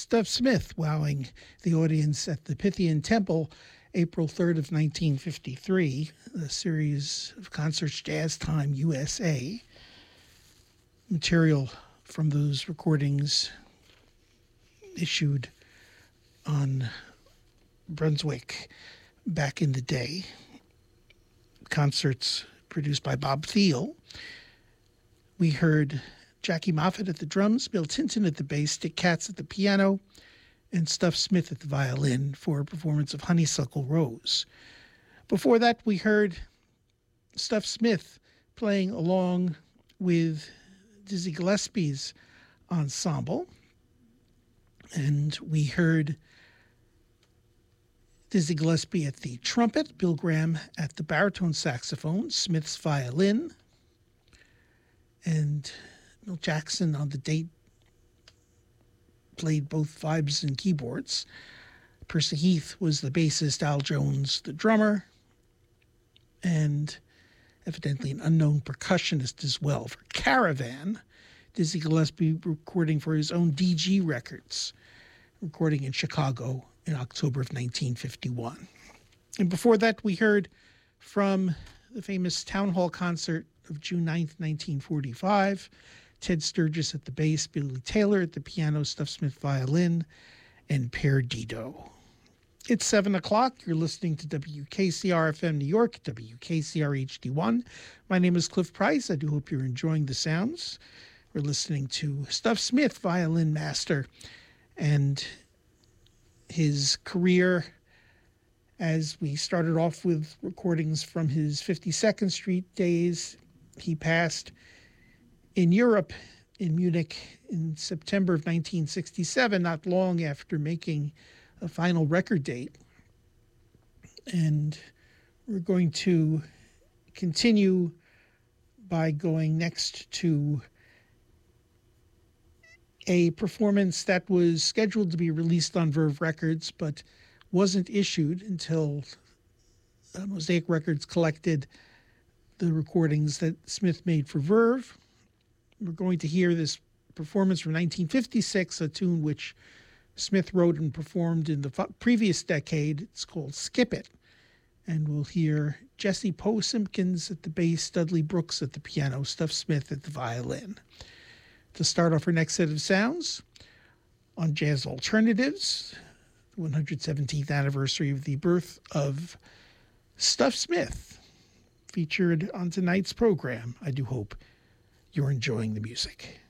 Stuff Smith wowing the audience at the Pythian Temple April 3rd of 1953, a series of concerts, Jazz Time USA. Material from those recordings issued on Brunswick back in the day. Concerts produced by Bob Thiel. We heard Jackie Moffett at the drums, Bill Tinton at the bass, Dick Katz at the piano, and Stuff Smith at the violin for a performance of Honeysuckle Rose. Before that, we heard Stuff Smith playing along with Dizzy Gillespie's ensemble. And we heard Dizzy Gillespie at the trumpet, Bill Graham at the baritone saxophone, Smith's violin, and Milt Jackson on the date played both vibes and keyboards. Percy Heath was the bassist, Al Jones the drummer, and evidently an unknown percussionist as well. For Caravan, Dizzy Gillespie recording for his own DG Records, recording in Chicago in October of 1951. And before that, we heard from the famous Town Hall concert of June 9th, 1945, Ted Sturgis at the bass, Billy Taylor at the piano, Stuff Smith violin, and Perdido. It's 7 o'clock. You're listening to WKCR-FM New York, WKCR-HD1. My name is Cliff Price. I do hope you're enjoying the sounds. We're listening to Stuff Smith, violin master, and his career as we started off with recordings from his 52nd Street days. He passed in Europe, in Munich, in September of 1967, not long after making a final record date. And we're going to continue by going next to a performance that was scheduled to be released on Verve Records, but wasn't issued until Mosaic Records collected the recordings that Smith made for Verve. We're going to hear this performance from 1956, a tune which Smith wrote and performed in the previous decade. It's called Skip It. And we'll hear Jesse Poe Simpkins at the bass, Dudley Brooks at the piano, Stuff Smith at the violin. To start off our next set of sounds, on Jazz Alternatives, the 117th anniversary of the birth of Stuff Smith, featured on tonight's program. I do hope you're enjoying the music.